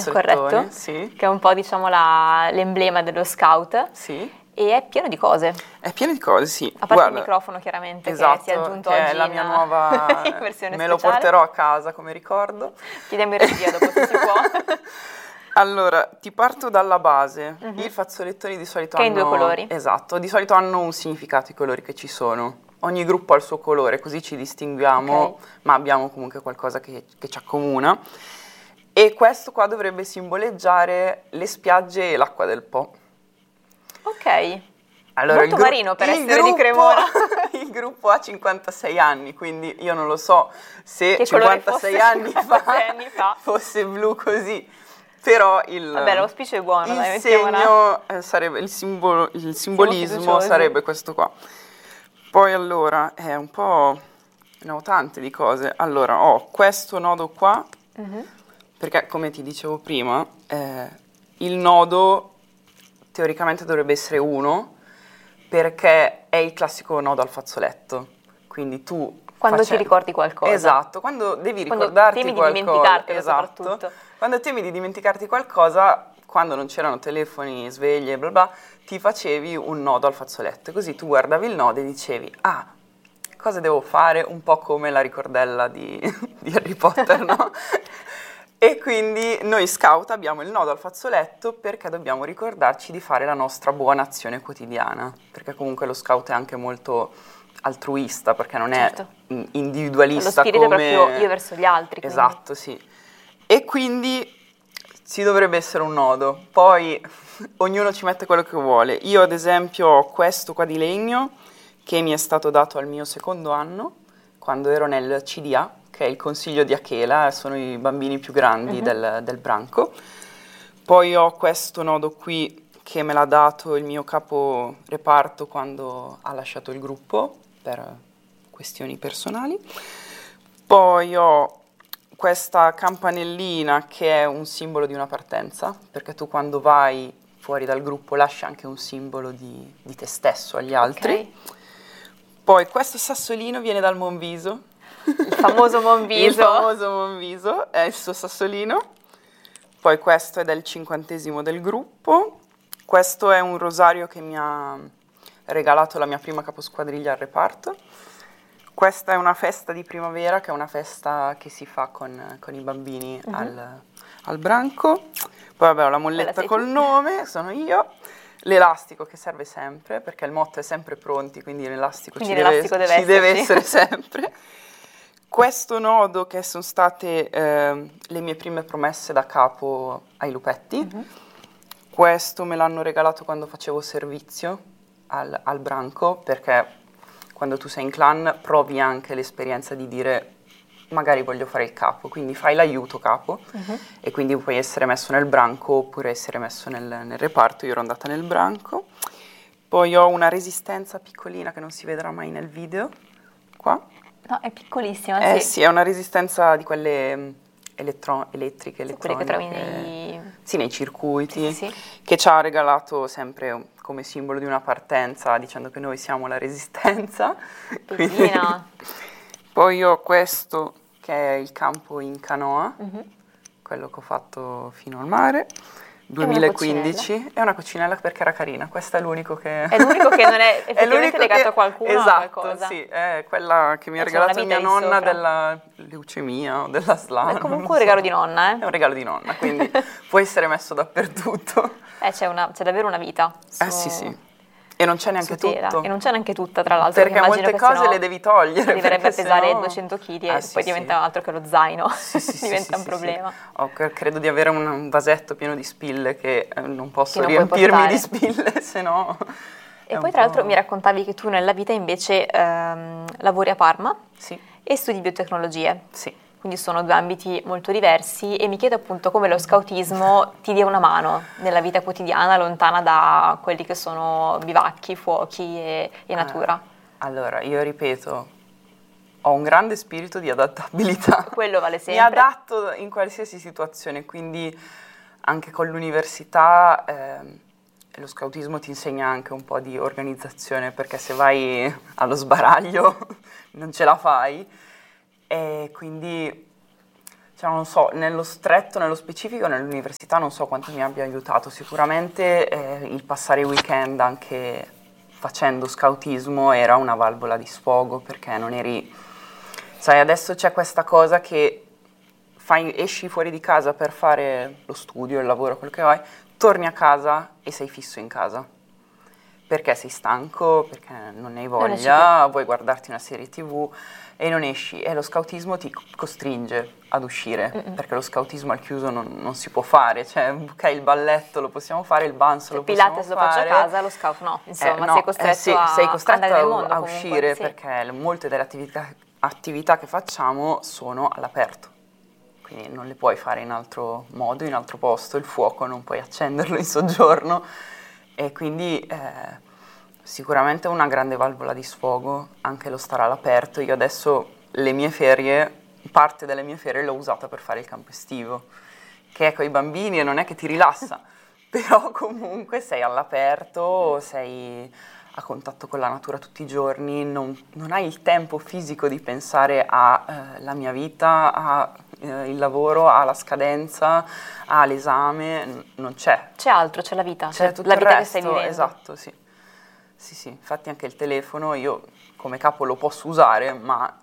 fazzolettone, corretto, sì. che è un po' diciamo l'emblema dello scout. Sì. E è pieno di cose. È pieno di cose, sì. A parte Guarda, il microfono chiaramente esatto, che si è aggiunto che oggi è la mia nuova, in versione me lo speciale. porterò a casa come ricordo. Chiediamo in regia dopo se si può. Allora, ti parto dalla base. I fazzolettoni di solito Che è hanno... in 2 colori. Esatto, di solito hanno un significato i colori che ci sono. Ogni gruppo ha il suo colore, così ci distinguiamo, Ok. ma abbiamo comunque qualcosa che ci accomuna. E questo qua dovrebbe simboleggiare le spiagge e l'acqua del Po. Ok. Allora, Molto marino per essere di Cremona. Il gruppo ha 56 anni, quindi io non lo so se Che colore 56 fosse anni 56 anni fa. fosse blu così. Però Vabbè, l'auspicio è buono, il dai, mettiamola. segno sarebbe, il simbolismo fiduciosi. sarebbe questo qua. Poi allora, è un po', ne ho tante di cose. Allora, ho questo nodo qua, perché come ti dicevo prima, il nodo teoricamente dovrebbe essere 1, perché è il classico nodo al fazzoletto. Quindi tu... Quando ti ricordi qualcosa. Esatto, quando devi Quando ricordarti temi di qualcosa. dimenticartelo Esatto. soprattutto. Quando temi di dimenticarti qualcosa, quando non c'erano telefoni, sveglie, bla bla, ti facevi un nodo al fazzoletto. Così tu guardavi il nodo e dicevi, ah, cosa devo fare? Un po' come la ricordella di Harry Potter, no? E quindi noi scout abbiamo il nodo al fazzoletto perché dobbiamo ricordarci di fare la nostra buona azione quotidiana, perché comunque lo scout è anche molto altruista, perché non Certo. è individualista Lo spirito è come... proprio io verso gli altri. Quindi. Esatto, sì. E quindi ci dovrebbe essere un nodo, poi ognuno ci mette quello che vuole. Io ad esempio ho questo qua di legno che mi è stato dato al mio secondo anno, quando ero nel CDA, che è il consiglio di Achela, sono i bambini più grandi del branco. Poi ho questo nodo qui che me l'ha dato il mio capo reparto quando ha lasciato il gruppo per questioni personali. Poi ho questa campanellina che è un simbolo di una partenza, perché tu quando vai fuori dal gruppo lasci anche un simbolo di te stesso agli altri. Ok. Poi questo sassolino viene dal Monviso. Il famoso Monviso. Il famoso Monviso è il suo sassolino. Poi questo è del 50° del gruppo. Questo è un rosario che mi ha regalato la mia prima caposquadriglia al reparto. Questa è una festa di primavera, che è una festa che si fa con i bambini al branco. Poi vabbè, ho la molletta col nome, sono io. L'elastico che serve sempre, perché il motto è sempre pronti, quindi l'elastico ci deve essere sempre. Questo nodo che sono state le mie prime promesse da capo ai lupetti. Questo me l'hanno regalato quando facevo servizio al branco, perché quando tu sei in clan provi anche l'esperienza di dire magari voglio fare il capo, quindi fai l'aiuto capo e quindi puoi essere messo nel branco oppure essere messo nel reparto. Io ero andata nel branco. Poi ho una resistenza piccolina che non si vedrà mai nel video, qua. No, è piccolissima, Sì, è una resistenza di quelle elettriche, sì, quelle che trovi nei circuiti, sì. Che ci ha regalato sempre come simbolo di una partenza, dicendo che noi siamo la resistenza. Pesina. Poi ho questo che è il campo in canoa, quello che ho fatto fino al mare. 2015, è una coccinella perché era carina, questa è l'unico che... È l'unico che non è effettivamente legato a qualcuno o a qualcosa. Esatto, sì, è quella che mi ha regalato mia nonna della leucemia o della SLA. È comunque un regalo di nonna, È un regalo di nonna, quindi può essere messo dappertutto. C'è davvero una vita. Sì. E non c'è neanche tutto. E non c'è neanche tutta, tra l'altro. Perché molte cose le devi togliere. Dovrebbe pesare sennò... 200 kg e poi diventa altro che lo zaino. Diventa un problema. Credo di avere un vasetto pieno di spille che non posso non riempirmi di spille, se no... E poi tra l'altro mi raccontavi che tu nella vita invece lavori a Parma e studi biotecnologie. Sì. Quindi sono 2 ambiti molto diversi e mi chiedo appunto come lo scautismo ti dia una mano nella vita quotidiana, lontana da quelli che sono bivacchi, fuochi e natura. Allora, io ripeto, ho un grande spirito di adattabilità. Quello vale sempre. Mi adatto in qualsiasi situazione, quindi anche con l'università lo scautismo ti insegna anche un po' di organizzazione, perché se vai allo sbaraglio non ce la fai. E quindi Cioè, non so, nello stretto, nello specifico, nell'università non so quanto mi abbia aiutato. Sicuramente il passare i weekend anche facendo scautismo era una valvola di sfogo, perché non eri... Sai, adesso c'è questa cosa che esci fuori di casa per fare lo studio, il lavoro, quello che vuoi, torni a casa e sei fisso in casa. Perché sei stanco, perché non hai voglia, vuoi guardarti una serie TV e non esci. E lo scautismo ti costringe ad uscire, perché lo scautismo al chiuso non si può fare. Cioè, ok, il balletto lo possiamo fare, il banzo lo possiamo Pilates fare. lo faccio a casa, lo scout no, insomma, no, sei costretto sei costretto andare nel mondo a comunque, uscire, sì. perché molte delle attività che facciamo sono all'aperto. Quindi non le puoi fare in altro modo, in altro posto, il fuoco non puoi accenderlo in soggiorno. E quindi sicuramente una grande valvola di sfogo, anche lo stare all'aperto. Io adesso le mie ferie, parte delle mie ferie l'ho usata per fare il campo estivo, che è con i bambini e non è che ti rilassa, però comunque sei all'aperto, sei a contatto con la natura tutti i giorni, non hai il tempo fisico di pensare alla mia vita, al lavoro, alla scadenza, all'esame, non c'è. C'è altro, c'è la vita, C'è tutto la il vita resto, che stai vivendo. esatto, sì. Sì, infatti anche il telefono io come capo lo posso usare, ma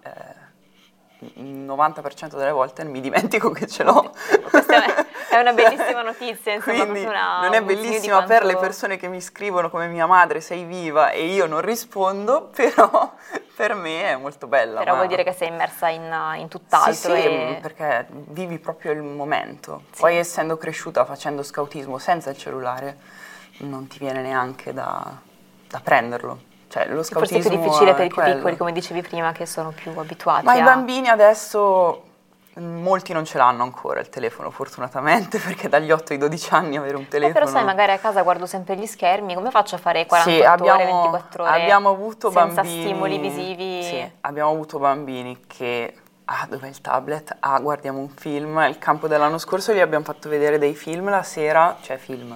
il 90% delle volte mi dimentico che ce l'ho. Questa è una bellissima notizia, insomma, Quindi proprio non è un segno di bellissima quanto... per le persone che mi scrivono come mia madre, sei viva, e io non rispondo, però per me è molto bella. Però vuol dire che sei immersa in tutt'altro. Sì, perché vivi proprio il momento. Sì. Poi essendo cresciuta facendo scautismo senza il cellulare, non ti viene neanche da prenderlo. Cioè, lo Forse è scautismo più difficile per i più quello. piccoli, come dicevi prima, che sono più abituati Ma a... i bambini adesso, molti non ce l'hanno ancora il telefono, fortunatamente, perché dagli 8 ai 12 anni avere un telefono... Però sai, magari a casa guardo sempre gli schermi, come faccio a fare 48 sì, ore, 24 ore abbiamo avuto senza bambini, stimoli visivi? Sì, abbiamo avuto bambini che... dov'è il tablet? Guardiamo un film. Il campo dell'anno scorso gli abbiamo fatto vedere dei film la sera, cioè film.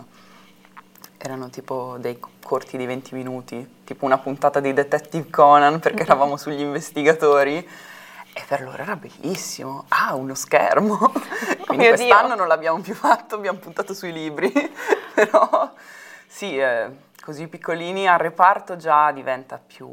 Erano tipo dei corti di 20 minuti, tipo una puntata di Detective Conan, perché eravamo sugli investigatori, e per loro era bellissimo. Uno schermo! Quindi quest'anno non l'abbiamo più fatto, abbiamo puntato sui libri, però sì, così piccolini al reparto già diventa più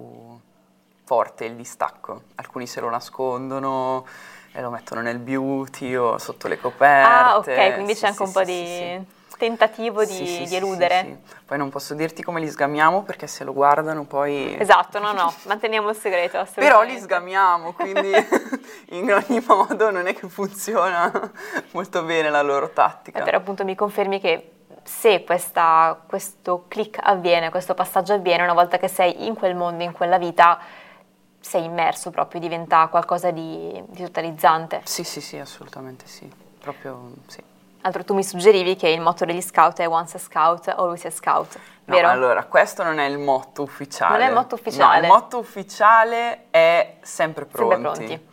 forte il distacco. Alcuni se lo nascondono e lo mettono nel beauty o sotto le coperte. Ok, quindi c'è anche un po' di tentativo di eludere. Sì. Poi non posso dirti come li sgamiamo, perché se lo guardano poi... Esatto, no, manteniamo il segreto, assolutamente. Però li sgamiamo, quindi in ogni modo non è che funziona molto bene la loro tattica. Però appunto mi confermi che se questo click avviene, questo passaggio avviene, una volta che sei in quel mondo, in quella vita, sei immerso proprio, diventa qualcosa di totalizzante. Sì, assolutamente sì, proprio sì. Altro, tu mi suggerivi che il motto degli scout è once a scout, always a scout, vero? No, allora, questo non è il motto ufficiale. Non è il motto ufficiale? No, il motto ufficiale è sempre pronti. Sempre pronti.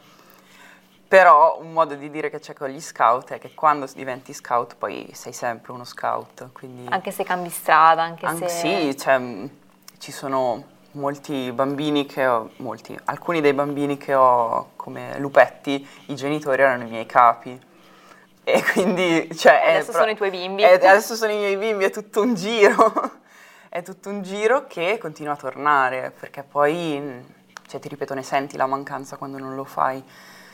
Però un modo di dire che c'è con gli scout è che quando diventi scout poi sei sempre uno scout, quindi... Anche se cambi strada, anche se... Sì, cioè, ci sono molti bambini alcuni dei bambini che ho come lupetti, i genitori erano i miei capi. E quindi, cioè... Adesso sono i tuoi bimbi. Adesso sono i miei bimbi, è tutto un giro. È tutto un giro che continua a tornare, perché poi, cioè, ti ripeto, ne senti la mancanza quando non lo fai.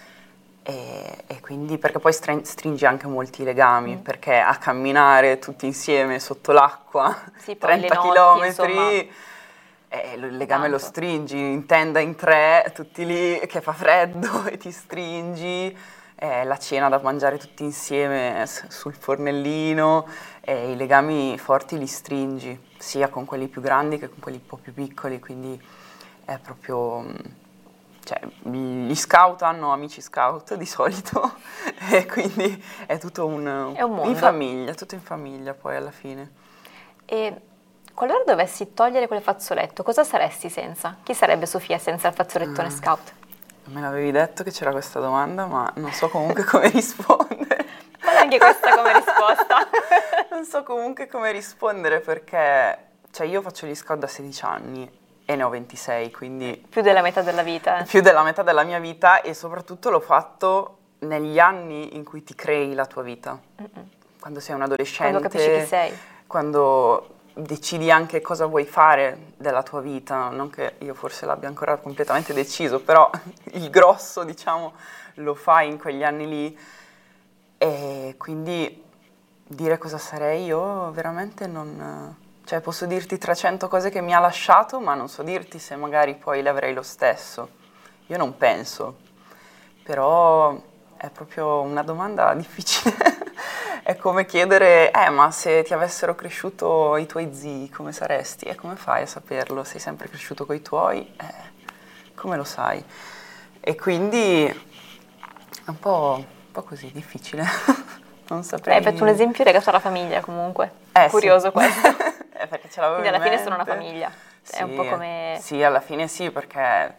E quindi, perché poi stringi anche molti legami, perché a camminare tutti insieme sotto l'acqua, sì, 30 chilometri, il legame lo stringi, in tenda in 3, tutti lì, che fa freddo e ti stringi, la cena da mangiare tutti insieme sul fornellino, i legami forti li stringi, sia con quelli più grandi che con quelli un po' più piccoli, quindi è proprio... Cioè, gli scout hanno amici scout di solito e quindi è tutto un mondo. In famiglia, tutto in famiglia poi alla fine. E qualora dovessi togliere quel fazzoletto, cosa saresti senza? Chi sarebbe Sofia senza il fazzolettone scout? Me l'avevi detto che c'era questa domanda, ma non so comunque come rispondere. Fai anche questa come risposta. Non so comunque come rispondere perché, cioè, io faccio gli scout da 16 anni. E ne ho 26, quindi... Più della metà della vita. Più della metà della mia vita, e soprattutto l'ho fatto negli anni in cui ti crei la tua vita, quando sei un adolescente, Quando capisci chi sei. quando decidi anche cosa vuoi fare della tua vita, non che io forse l'abbia ancora completamente deciso, però il grosso, diciamo, lo fai in quegli anni lì, e quindi dire cosa sarei io veramente non... Cioè posso dirti 300 cose che mi ha lasciato, ma non so dirti se magari poi le avrei lo stesso. Io non penso, però è proprio una domanda difficile. È come chiedere, ma se ti avessero cresciuto i tuoi zii, come saresti? E come fai a saperlo? Sei sempre cresciuto coi tuoi? Come lo sai? E quindi è un po' così, difficile. Non saprei... Hai fatto un esempio legato alla famiglia comunque. Sì. Curioso questo. Perché ce l'avevo Quindi alla in fine sono una mente. famiglia. Sì, È un po' come... Sì, alla fine sì, perché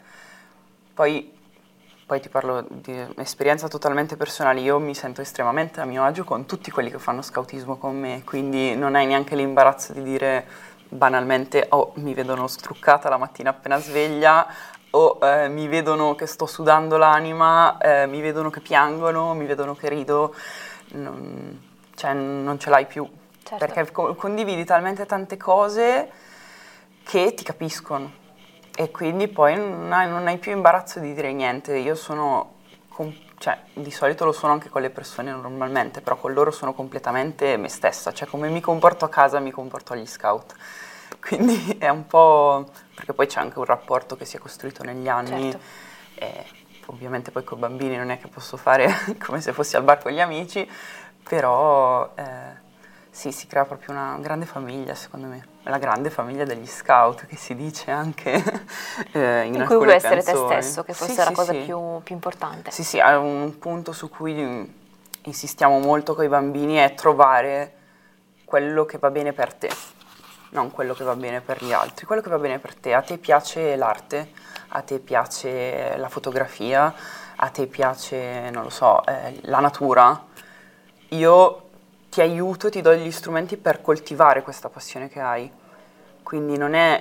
poi ti parlo di esperienza totalmente personale. Io mi sento estremamente a mio agio con tutti quelli che fanno scautismo con me, quindi non hai neanche l'imbarazzo di dire banalmente mi vedono struccata la mattina appena sveglia, o mi vedono che sto sudando l'anima, mi vedono che piangono, mi vedono che rido, cioè non ce l'hai più, Certo. perché condividi talmente tante cose che ti capiscono e quindi poi non hai più imbarazzo di dire niente. Io sono, cioè di solito lo sono anche con le persone normalmente, però con loro sono completamente me stessa, cioè come mi comporto a casa mi comporto agli scout. Quindi è un po'... perché poi c'è anche un rapporto che si è costruito negli anni, Certo. e ovviamente poi con i bambini non è che posso fare come se fossi al bar con gli amici, però sì, si crea proprio una grande famiglia secondo me, la grande famiglia degli scout che si dice anche in cui puoi alcune essere te canzoni. stesso, che forse Sì, è la sì, cosa sì. più importante. Sì, sì, è un punto su cui insistiamo molto con i bambini, è trovare quello che va bene per te, non quello che va bene per gli altri, quello che va bene per te. A te piace l'arte, a te piace la fotografia, a te piace, non lo so, la natura. Io ti aiuto, ti do gli strumenti per coltivare questa passione che hai. Quindi non è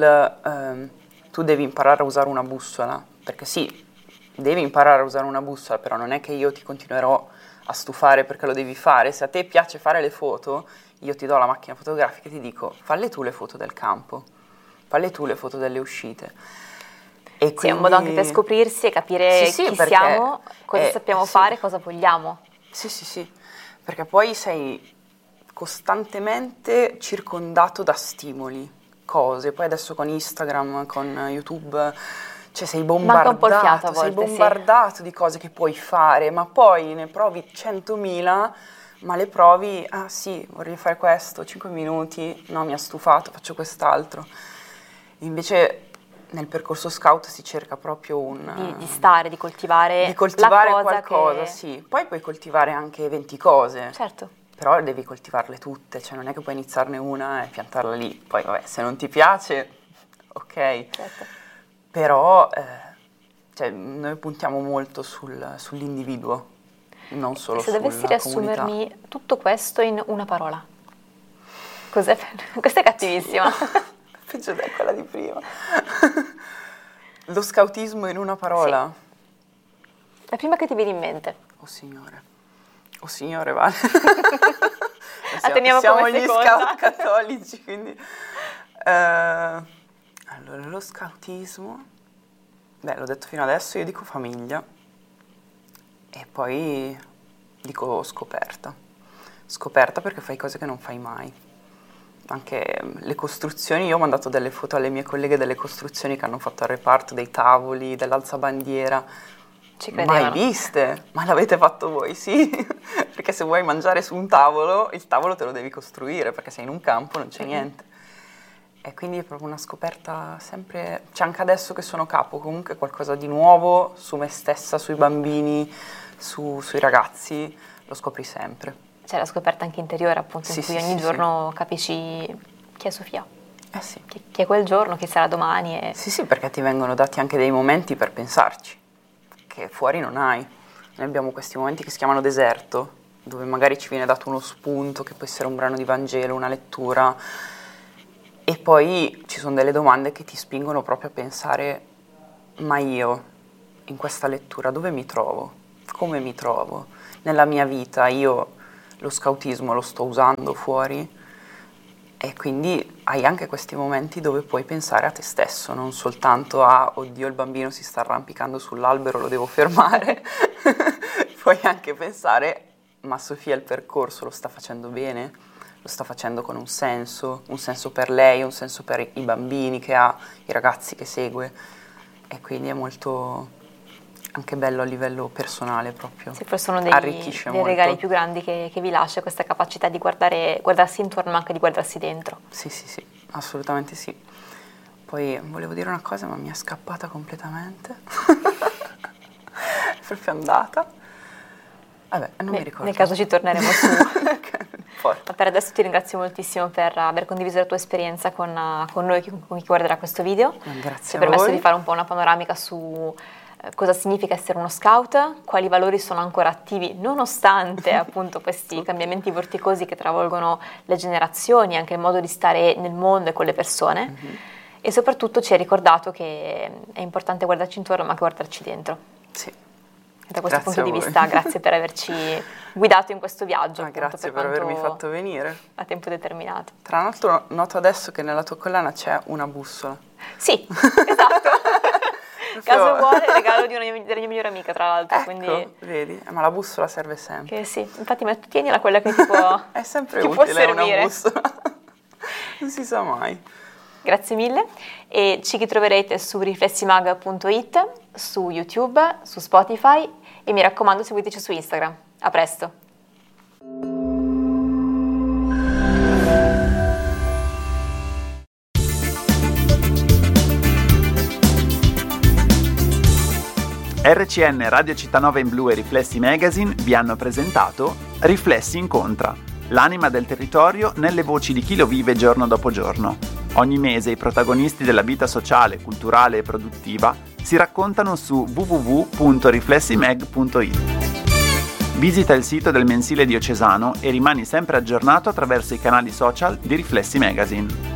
tu devi imparare a usare una bussola, perché sì, devi imparare a usare una bussola, però non è che io ti continuerò a stufare perché lo devi fare. Se a te piace fare le foto, io ti do la macchina fotografica e ti dico, falle tu le foto del campo, falle tu le foto delle uscite. E Sì, quindi... è un modo anche per scoprirsi e capire sì, chi perché siamo, cosa sappiamo sì. fare, cosa vogliamo. Sì, sì, sì, perché poi sei costantemente circondato da stimoli, cose, poi adesso con Instagram, con YouTube, cioè Manca un po' il fiato a sei volte, sì. bombardato di cose che puoi fare, ma poi ne provi 100.000, ma le provi, ah sì, vorrei fare questo, 5 minuti, no, mi ha stufato, faccio quest'altro. Invece nel percorso scout si cerca proprio Di stare, di coltivare la cosa qualcosa, che... sì. Poi puoi coltivare anche 20 cose, Certo. però devi coltivarle tutte, cioè non è che puoi iniziarne una e piantarla lì. Poi vabbè, se non ti piace, ok. Certo. Però cioè, noi puntiamo molto sull'individuo, non E solo se dovessi sulla comunità. riassumermi tutto questo in una parola, cos'è? Questa è cattivissima. Peggio di quella di prima. Lo scautismo in una Sì. parola. La prima che ti viene in mente. Oh signore, vale. La teniamo siamo come gli seconda. scout cattolici, quindi... allora, lo scautismo... Beh, l'ho detto fino adesso, io dico famiglia. E poi dico scoperta. Scoperta perché fai cose che non fai mai. Anche le costruzioni, io ho mandato delle foto alle mie colleghe delle costruzioni che hanno fatto al reparto, dei tavoli, dell'alzabandiera. Ci Mai credevano. viste? Ma l'avete fatto voi, sì? Perché se vuoi mangiare su un tavolo, il tavolo te lo devi costruire, perché sei in un campo, non c'è niente. E quindi è proprio una scoperta sempre, cioè anche adesso che sono capo, comunque qualcosa di nuovo su me stessa, sui bambini, sui ragazzi, lo scopri sempre. C'è la scoperta anche interiore, appunto, Sì, in cui sì, ogni sì, giorno capisci chi è Sofia, Eh sì. chi è quel giorno, chi sarà domani. E... Sì, sì, perché ti vengono dati anche dei momenti per pensarci, che fuori non hai. Noi abbiamo questi momenti che si chiamano deserto, dove magari ci viene dato uno spunto, che può essere un brano di Vangelo, una lettura, e poi ci sono delle domande che ti spingono proprio a pensare, ma io in questa lettura dove mi trovo? come mi trovo nella mia vita. Io lo scautismo lo sto usando fuori, e quindi hai anche questi momenti dove puoi pensare a te stesso, non soltanto a oddio, il bambino si sta arrampicando sull'albero, lo devo fermare. Puoi anche pensare, ma Sofia il percorso lo sta facendo bene? Lo sta facendo con un senso per lei, un senso per i bambini che ha, i ragazzi che segue, e quindi è molto anche bello a livello personale proprio. Sì, forse sono Arricchisce dei molto. regali più grandi che vi lascia questa capacità di guardarsi intorno, ma anche di guardarsi dentro. Sì, assolutamente sì. Poi volevo dire una cosa, ma mi è scappata completamente. È proprio andata. Vabbè, non mi ricordo. Nel caso ci torneremo su. Ma per adesso ti ringrazio moltissimo per aver condiviso la tua esperienza con noi, con chi guarderà questo video. Grazie Ci ha a permesso voi. di fare un po' una panoramica su cosa significa essere uno scout, quali valori sono ancora attivi nonostante appunto questi cambiamenti vorticosi che travolgono le generazioni, anche il modo di stare nel mondo e con le persone. E soprattutto ci hai ricordato che è importante guardarci intorno ma anche guardarci dentro. Sì. E da questo Grazie punto di a voi. vista grazie per averci guidato in questo viaggio. Grazie per avermi fatto venire. A tempo determinato. Tra l'altro noto adesso che nella tua collana c'è una bussola. Sì, esatto. Caso vuole, regalo di una della mia migliore amica, tra l'altro. Ecco, quindi vedi? Ma la bussola serve sempre. che sì, infatti tienila quella che ti può È sempre ti può utile una servire. bussola. Non si sa mai. Grazie mille e ci ritroverete su riflessimag.it, su YouTube, su Spotify e mi raccomando seguiteci su Instagram. A presto! RCN Radio Città Nova in Blu e Riflessi Magazine vi hanno presentato Riflessi Incontra, l'anima del territorio nelle voci di chi lo vive giorno dopo giorno. Ogni mese i protagonisti della vita sociale, culturale e produttiva si raccontano su www.riflessimag.it. Visita il sito del mensile diocesano e rimani sempre aggiornato attraverso i canali social di Riflessi Magazine.